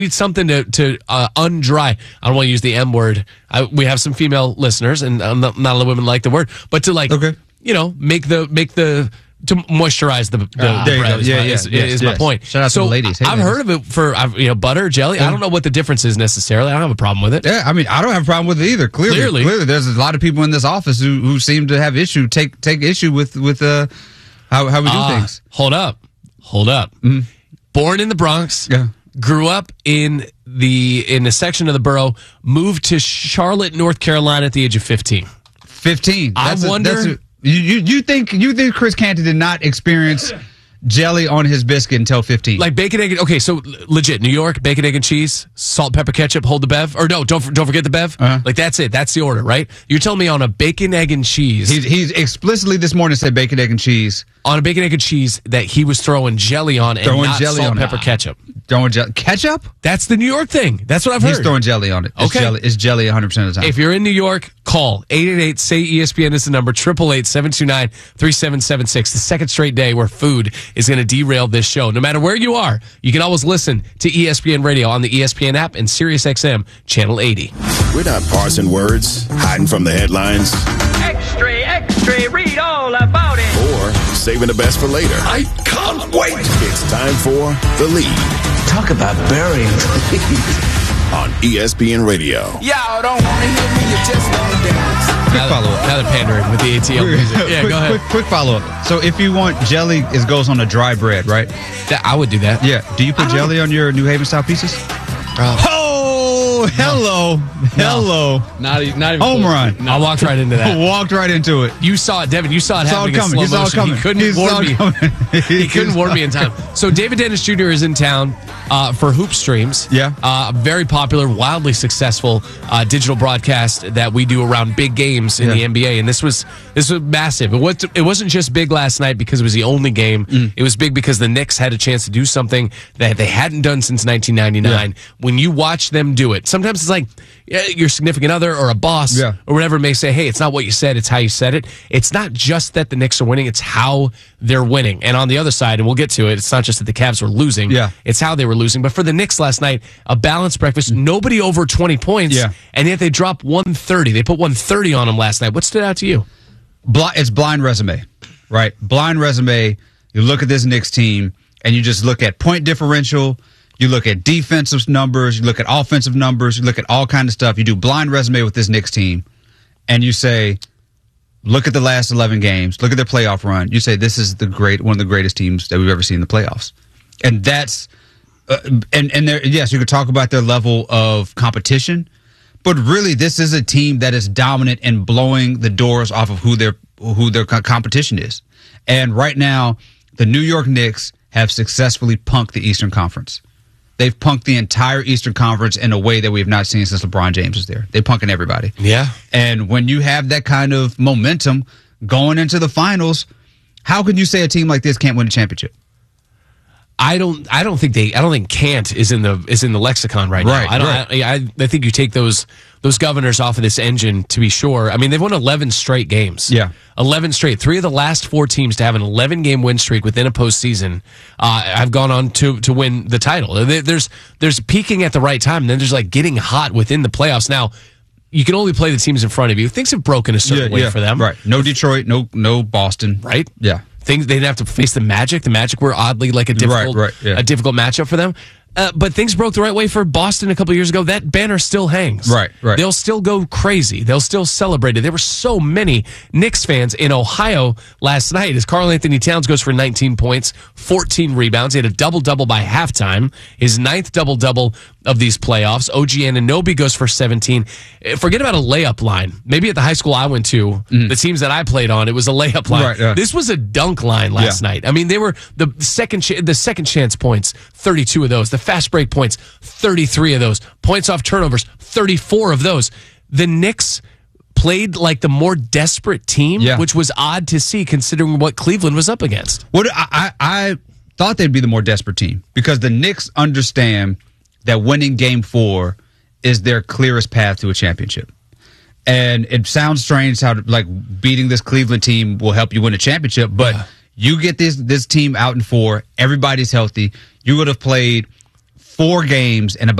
need something to undry. I don't want to use the M word. We have some female listeners, and not a lot of women like the word, but to make the to moisturize the bread is my point. Shout out to the ladies. Hey, I've heard of it for butter, jelly. I don't know what the difference is necessarily. I don't have a problem with it. Yeah, I mean, I don't have a problem with it either. Clearly, there's a lot of people in this office who seem to have take issue with how we do things. Hold up. Mm-hmm. Born in the Bronx. Yeah. Grew up in a section of the borough. Moved to Charlotte, North Carolina at the age of 15. 15. I wonder. You think Chris Canty did not experience jelly on his biscuit until 15? Like bacon, egg. Okay, so legit New York, bacon, egg, and cheese, salt, pepper, ketchup. Hold the bev, or no, don't forget the bev. Like that's it. That's the order, right? You're telling me on a bacon, egg, and cheese. He's explicitly this morning said bacon, egg, and cheese. On a bacon, egg, and cheese that he was throwing jelly on and not salt, pepper, ketchup. Throwing ketchup? That's the New York thing. That's what I've heard. He's throwing jelly on it. It's jelly 100% of the time. If you're in New York, call 888-SAY-ESPN is the number, 888-729-3776. The second straight day where food is going to derail this show. No matter where you are, you can always listen to ESPN Radio on the ESPN app and SiriusXM Channel 80. We're not parsing words, hiding from the headlines. Extra, read all about it. Or saving the best for later. I can't wait. It's time for The Lead. Talk about burying the lead. On ESPN Radio. Y'all don't want to hear me, you just want to dance. Quick follow-up. Now they're pandering with the ATL music. Yeah, go ahead. Quick follow-up. So if you want jelly, it goes on a dry bread, right? I would do that. Yeah. Do you put jelly on your New Haven style pieces? Oh, hello. Not even home run. I walked right into that. Walked right into it. You saw it, Devin. You saw it happening in coming. slow motion. He couldn't warn me. He couldn't warn me in time. So David Dennis Jr. is in town for Hoop Streams. Yeah. Very popular, wildly successful digital broadcast that we do around big games in the NBA. And this was massive. It wasn't just big last night because it was the only game. It was big because the Knicks had a chance to do something that they hadn't done since 1999. Yeah. When you watch them do it, sometimes it's like your significant other or a boss or whatever may say, hey, it's not what you said, it's how you said it. It's not just that the Knicks are winning, it's how they're winning. And on the other side, and we'll get to it, it's not just that the Cavs were losing, it's how they were losing. But for the Knicks last night, a balanced breakfast, nobody over 20 points, and yet they dropped 130. They put 130 on them last night. What stood out to you? It's blind resume, right? Blind resume. You look at this Knicks team, and you just look at point differential. You look at defensive numbers. You look at offensive numbers. You look at all kinds of stuff. You do blind resume with this Knicks team, and you say, look at the last 11 games. Look at their playoff run. You say this is one of the greatest teams that we've ever seen in the playoffs, and that's and there. Yes, you could talk about their level of competition, but really, this is a team that is dominant and blowing the doors off of who their competition is. And right now, the New York Knicks have successfully punked the Eastern Conference. They've punked the entire Eastern Conference in a way that we have not seen since LeBron James was there. They're punking everybody. Yeah. And when you have that kind of momentum going into the finals, how can you say a team like this can't win a championship? I don't think can't is in the lexicon right now. I think you take those governors off of this engine to be sure. I mean, they've won 11 straight games. Yeah. 11 straight. 3 of the last 4 teams to have an 11-game win streak within a postseason have gone on to win the title. There's peaking at the right time, and then there's like getting hot within the playoffs. Now, you can only play the teams in front of you. Things have broken a certain way for them. Right. No Detroit, no Boston. Right? Yeah. Things they'd have to face the Magic. The Magic were oddly like a difficult matchup for them. But things broke the right way for Boston a couple of years ago. That banner still hangs. Right. They'll still go crazy. They'll still celebrate it. There were so many Knicks fans in Ohio last night as Karl-Anthony Towns goes for 19 points, 14 rebounds. He had a double-double by halftime, his 9th double-double of these playoffs. OG Anunoby goes for 17. Forget about a layup line. Maybe at the high school I went to, the teams that I played on, it was a layup line. Right, This was a dunk line last night. I mean, they were the second chance points, 32 of those. The fast break points, 33 of those. Points off turnovers, 34 of those. The Knicks played like the more desperate team, which was odd to see considering what Cleveland was up against. I thought they'd be the more desperate team because the Knicks understand that winning Game 4 is their clearest path to a championship. And it sounds strange how like beating this Cleveland team will help you win a championship, but you get this team out in 4, everybody's healthy. You would have played 4 games in about